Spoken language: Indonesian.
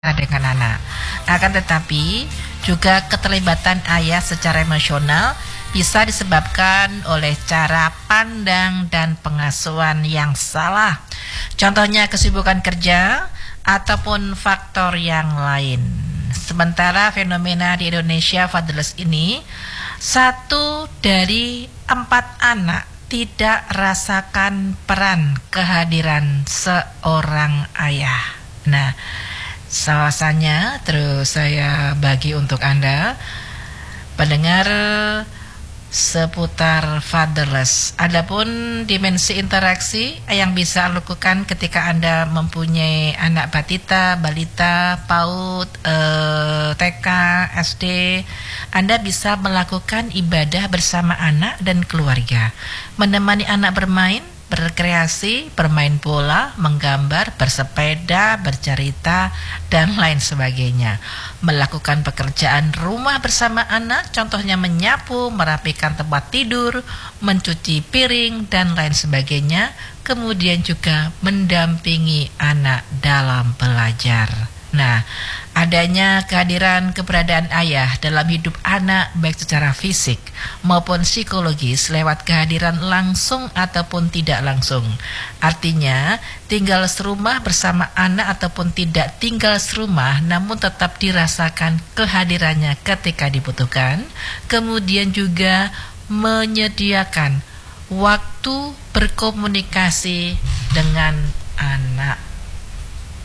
dengan anak. Akan tetapi juga keterlibatan ayah secara emosional bisa disebabkan oleh cara pandang dan pengasuhan yang salah. Contohnya kesibukan kerja ataupun faktor yang lain. Sementara fenomena di Indonesia fatherless ini, 1 dari 4 anak tidak rasakan peran kehadiran seorang ayah. Nah, alasannya terus saya bagi untuk Anda pendengar seputar fatherless. Adapun dimensi interaksi yang bisa lakukan ketika Anda mempunyai anak balita, PAUD, TK, SD, Anda bisa melakukan ibadah bersama anak dan keluarga, menemani anak bermain, berkreasi, bermain bola, menggambar, bersepeda, bercerita, dan lain sebagainya. Melakukan pekerjaan rumah bersama anak, contohnya menyapu, merapikan tempat tidur, mencuci piring, dan lain sebagainya. Kemudian juga mendampingi anak dalam belajar. Nah, adanya keberadaan ayah dalam hidup anak baik secara fisik maupun psikologis lewat kehadiran langsung ataupun tidak langsung. Artinya, tinggal serumah bersama anak ataupun tidak tinggal serumah namun tetap dirasakan kehadirannya ketika dibutuhkan. Kemudian juga menyediakan waktu berkomunikasi dengan anak.